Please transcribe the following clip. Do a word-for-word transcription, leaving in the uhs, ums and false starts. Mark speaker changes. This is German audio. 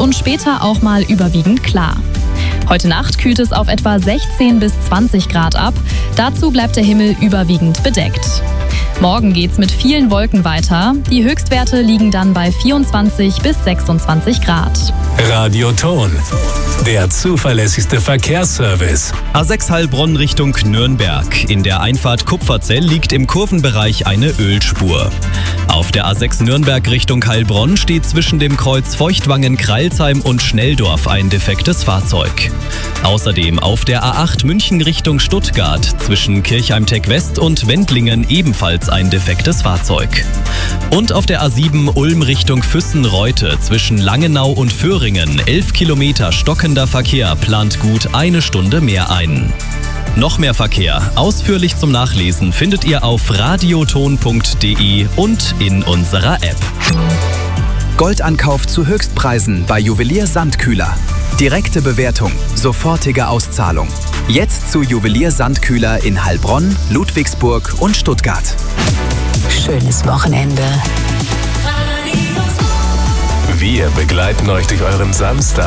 Speaker 1: und später auch mal überwiegend klar. Heute Nacht kühlt es auf etwa sechzehn bis zwanzig Grad ab. Dazu bleibt der Himmel überwiegend bedeckt. Morgen geht's mit vielen Wolken weiter. Die Höchstwerte liegen dann bei vierundzwanzig bis sechsundzwanzig Grad.
Speaker 2: Radio Ton, der zuverlässigste Verkehrsservice.
Speaker 3: A sechs Heilbronn Richtung Nürnberg. In der Einfahrt Kupferzell liegt im Kurvenbereich eine Ölspur. Auf der A sechs Nürnberg Richtung Heilbronn steht zwischen dem Kreuz Feuchtwangen-Kreilsheim und Schnelldorf ein defektes Fahrzeug. Außerdem auf der A acht München Richtung Stuttgart zwischen Kirchheim-Tech West und Wendlingen ebenfalls ein defektes Fahrzeug. Und auf der A sieben Ulm Richtung Füssen-Reute zwischen Langenau und Föhringen elf Kilometer stockender Verkehr plant gut eine Stunde mehr ein. Noch mehr Verkehr, ausführlich zum Nachlesen, findet ihr auf radioton punkt de und in unserer App.
Speaker 4: Goldankauf zu Höchstpreisen bei Juwelier Sandkühler. Direkte Bewertung, sofortige Auszahlung. Jetzt zu Juwelier Sandkühler in Heilbronn, Ludwigsburg und Stuttgart.
Speaker 5: Schönes Wochenende.
Speaker 2: Wir begleiten euch durch euren Samstag.